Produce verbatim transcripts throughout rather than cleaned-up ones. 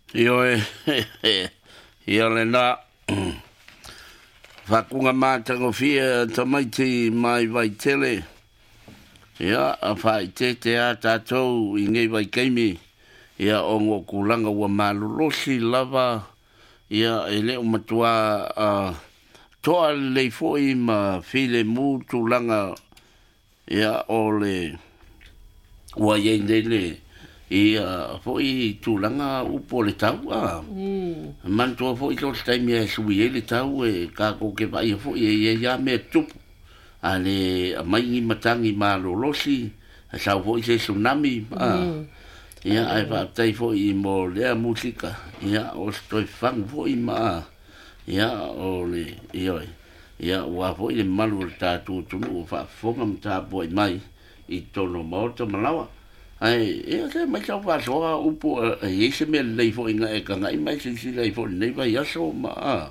Io e io le na fakunga mātango fia tamaiti mai vai tele. Ia a whai te te a tātou i ngei vai keimi. Ia o ngō kulanga ua malolosi lava. Ia e leo matua a toa lei foi ma file mu tulanga. Ia o le ua iei nele. Ia foi tulanga upo le tau a. Mantua foi tos taimi e sui e le tau e kako ke vai foi e ia me tupu. Ale mai matangi malolosi a sau foi se tsunami a. Ia ai va tai foi mo le musika. Ia o stoi fang foi ma. Ia o le ia ia wa foi le malu ta tu tu no fa fonga mta boi mai I tono moto malawa. Ai, e ke mai tau fa soa upo e se me lei fo inga e kanga I mai se si lei fo nei vai aso ma.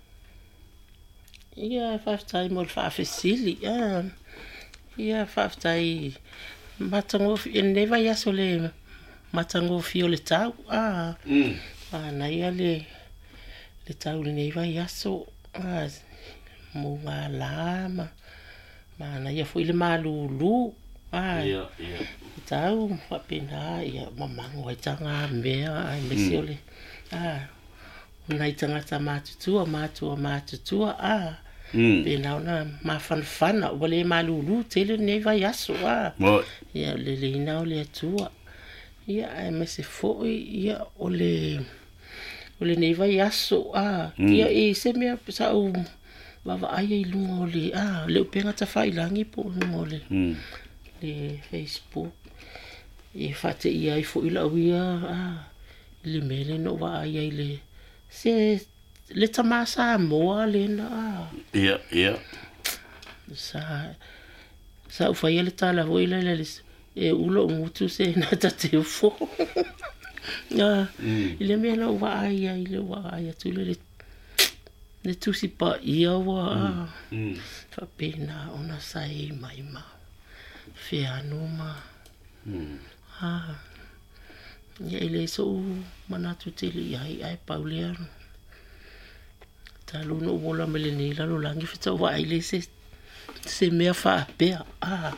Ia faftai mo fa fesili. Ah. Ia faftai matango fi nei vai aso le matango fi o le tau. Ah. Mm. Ah, na ia le le tau le nei vai aso. Ah. Mo lama. Ma na ia foi le malulu. Ah. Ia, ia. Tau whapena ia mamango ai tanga mea ai mesiole. Ah. Unai tangata mātutua, mātua, mātutua. Ah. Pena ona mawhanwhana. Wale malulu tele nei vai aso. Ah. Ia le leina o le atua. Ia ai mese foi. Ia o le o le nei vai aso. Ah. Ia e se mea sau wawa aia I lunga o le. Ah. Le upenga ta whailangi po lunga o le. Le Facebook. E fate ia I fo ila wia ah le mele no wa ia le se le tamasa moa le na ah ia ia sa sa fa ia le tala vo ila le e ulo mutu se na ta te fo ah le mele wa ia ile wa ia tu le le tu si pa ia wa ah fa pena ona sai mai ma fe anuma ah ya ile so manatu tele ai ai pauliano talu no bola meleni la lo langi fita wa ile se se me fa pe ah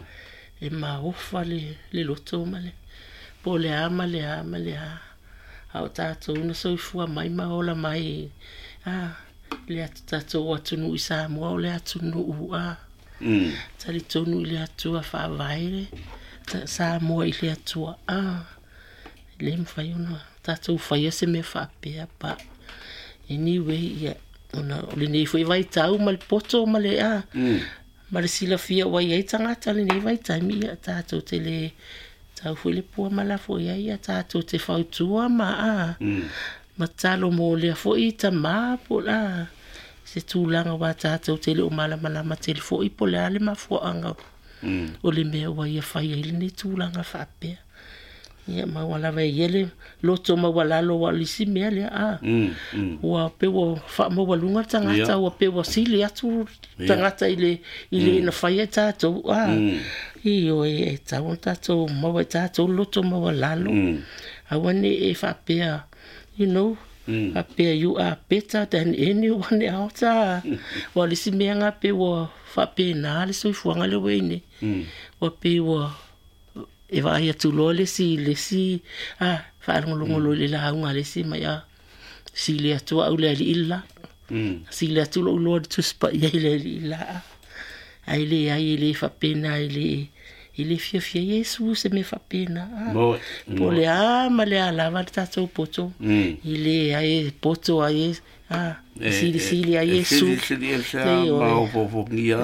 e ma ofa le le loto male po le ama le ama le a au tato no so fu mai ma ola mai ah le tato watu no isa mo le atu no ah tali tonu le atu fa vai sa mo ile atua ah le mfai ona tatu fai se me fa pe pa anyway ya ona le nei foi vai tau mal poto male ah mal sila fia wa ia tanga tale nei vai taimi tatu tele tau foi le po mala foi ia tatu te fau tua ma ah ma talo mo le foi ta ma po la se tu langa wa tatu tele o mala mala ma tele foi po le ale ma fo anga o le mea wa ia whai ele ne tūlanga whapea. Ia ma wala wai ele loto ma wala lo wa lisi mea lea a. Wa pe wa wha ma walunga tangata wa pe wa sili atu tangata ile ile na whai e tātou a. I o e e tau tātou ma wa tātou loto ma wala lo. Awane e whapea, you know, whapea you are better than anyone else a. Wa lisi mea ngā pe wa whape nā le soi fuanga le weine. Wa pe wa e wa ia tu lo le si le si ah whaarongolongo lo le launga le si mai a si le atua au le ali illa. Si le atu lo lo tu spa ia le ali illa. Ai le ai le whape nā le ile fia fia Yesu se me whape nā. Po le a ma le a lava tatou poto. Ile ai poto a Yesu. Ah, sili sili a Yesu. Sili sili sa ma o fo ngia.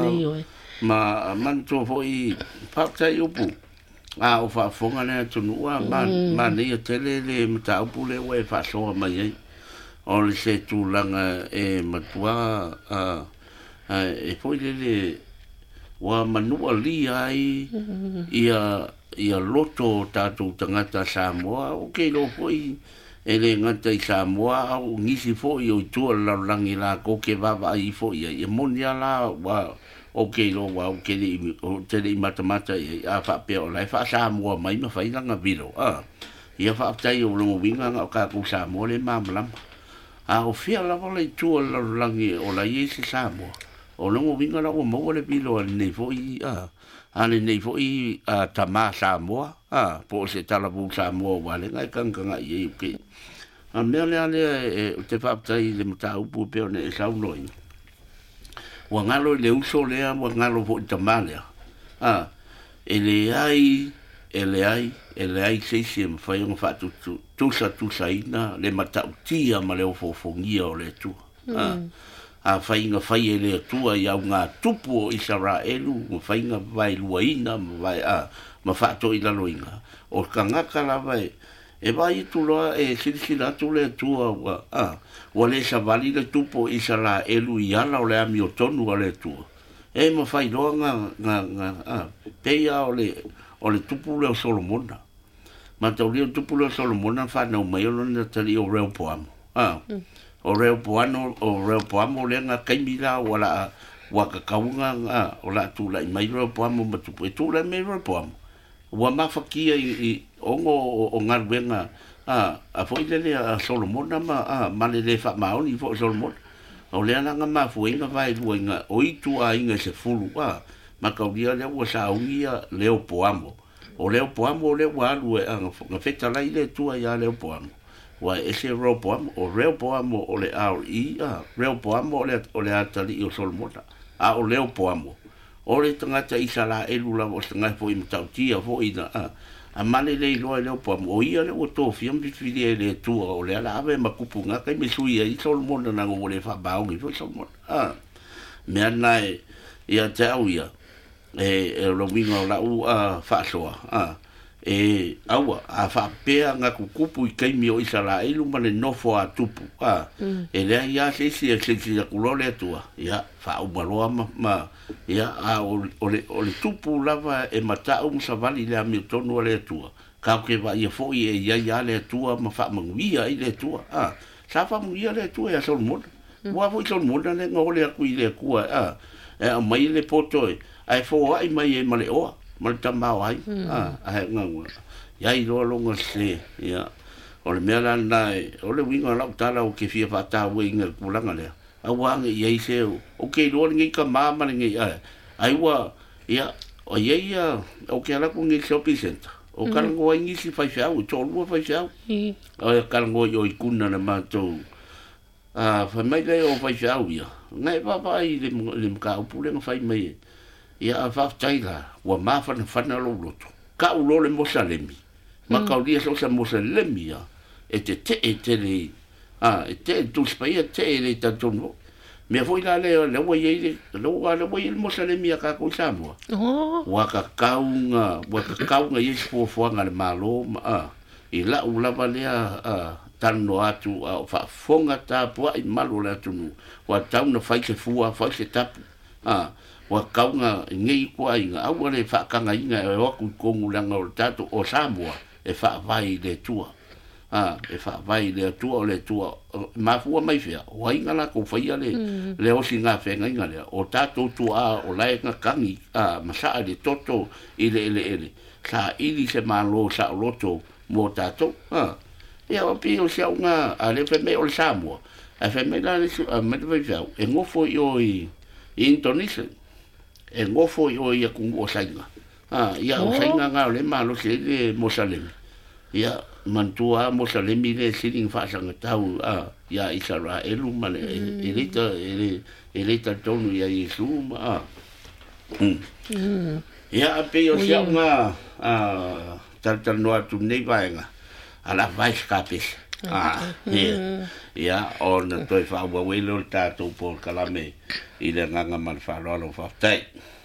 Ma manto foi pakta upu. Ah, o fa fonga le tunua ma ma ne tele le mta upu le we fa so mai ai. O le se tu langa e matua a e foi le wa manua li ai ia ia loto tatu tangata Samoa o ke lo foi ele ngata I Samoa o ngisi fo I o tua la langi la ko ke vava I fo ia e monia la wa o ke lo wa o ke o te le mata mata a fa pe o la fa Samoa mai ma fa langa vilo ah ia whaatai o longo winga o ka ku Samoa le mamalama. A o fia lava le tua langi o la iesi Samoa. O longo winga la o maua le pilo a nei fo i a a le nei fo i a tama Samoa. A po se talabu Samoa wale ngai kankanga i e uke. A mea le ale e te whaatai le mata upu peo ne e saunoi. Wa ngalo le uso lea, wa ngalo fo i tamalea. Ah, ele ai, ele ai, ele ai seisi e mwhai o whatu tusa tusa ina, le matau tia ma leo fofongia o le tua. Ah, a whai inga whai e le tua i au ngā tupu o Israelu, ma whai inga vai lua ina, ma vai a, ma whato i lalo inga. O ka ngaka la vai, e vai tu loa e sirisira tu le tua, wa, ah, wa le sa vali le tupu o Israelu i ala o le ami o tonu o le tua. E ma fai loa nga, nga, nga, ah, peia o le, o le tupu leo Solomona. Ma tau leo tupu leo Solomona whanau mai o lona tali o reo poamo. Ah, mm. O reo poano, o reo poamo le nga kaimila o la waka kaunga, ah, o la tula i mai reo poamo ma tupu. E tula mai reo poamo. Ua mawhakia i, i ongo o, o ngaruenga, ah, a fo ilele a Solomona ma, ah, ma le le wha maoni fo Solomona. O le ananga mafuenga vai luenga o itu a inga se fulu a ma kaulia le wa saungia leo poamo o leo poamo le wa lu e anga nga feta lai le tua ya leo poamo wa ese ro poamo o leo poamo o le a i a leo poamo o le o le atali o Solomona a o leo poamo o le tangata isala elu la o tanga fo i mtautia fo i na a a male le lo le poamo o ia le o to fiam bitfili le tua o le ala ave makupu nga kai mesui i Solomona na ngo le fa baungi fo Solomona ah me anai ia tau ia e e lo winga la u a fa soa ah e aua a fa pea nga kukupu i kai mi o isala elu male nofo a tupu ah e le ia se si e se si kulo le tua ia fa u maloa ma ma ia a o le o le tupu lava e mata um savali le mi tonu le tua ka ke va ia fo ia ia ia le tua ma fa manguia i le tua ah sa fa manguia le tua ia Solomon wa vo Solomon le ngole ku i le ku ah e mai le poto ai fo ai mai e male o mal tamau ai ah ai ngau ya i lo longa se ya o le mela nai o le winga la tala o ke fia fata winga kulanga le a wang ye se o ke lo ngi ka mama ngi ai ai wa ya o ye ya o ke ala ku ngi shopping center o ka ngo ngi si fa fa o to lo fa fa o ka ngo yo i kuna na ma to a fa mai le o fa fa ya ngai pa pa i le le ka o pule no fa mai ia fa taila wa ma fa fa na lo lo ka u lo le mosalemi ma ka dia so sa mosalemi ya e te te e te le ah e te tu spaia te le ta tono me foi la le le wa ye le wa le wa ye mosalemi ka ko sa mo wa ka kaunga wa ka kaunga ye fo fo nga le malo ah i la u la vale a tano atu a fa fonga ta po i malo la tunu wa tauna fa ke fua fa ke tapu ah wa kaunga ngei ko ai nga au le fa kanga inga e o ku kongulanga o tato o Samoa e fa vai le tua ah e fa vai le tua o le tua ma fu mai fia wa inga la ko faia le le o singa fe nga le o tato tua o la nga kangi ah masa le toto ile ile ile sa ili se malo sa loto mo tato ah e o pi o sia nga ale fe me o Samoa a fe me la le me ve fia e ngofo yo i Indonesia e ngofo o ia kungo sainga ah ia o sainga nga le malo se le mosalem ia mantua mosalem le siling fa sanga tau ah ia Israelu male elita elita tonu ia Yesu ah ia pe o sia nga ah tal no atu nei vaenga ala vai escapes ah ia ia on toi fa wa welo tato por kalame i le nganga mal fa lo fa tai